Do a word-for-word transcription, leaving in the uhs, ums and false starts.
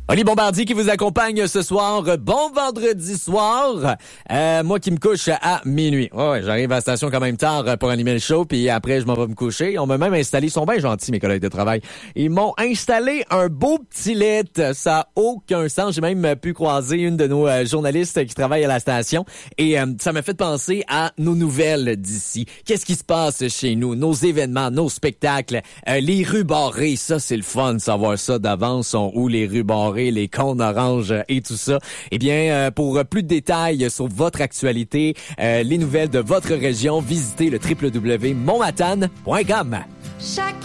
Oli Bombardier qui vous accompagne ce soir. Bon vendredi soir. Euh, moi qui me couche à minuit. Ouais, ouais, j'arrive à la station quand même tard pour animer le show, puis après je m'en vais me coucher. On m'a même installé, ils sont bien gentils mes collègues de travail. Ils m'ont installé un beau petit lit. Ça a aucun sens. J'ai même pu croiser une de nos euh, journalistes qui travaille à la station et euh, ça m'a fait penser à nos nouvelles d'ici. Qu'est-ce qui se passe chez nous? Nos événements, nos spectacles, euh, les rues barrées. Ça, c'est le fun de savoir ça d'avance. Sont où les rues barrées? Les cônes oranges et tout ça. Eh bien, euh, pour plus de détails sur votre actualité, euh, les nouvelles de votre région, visitez le w w w point montmatane point com. Chaque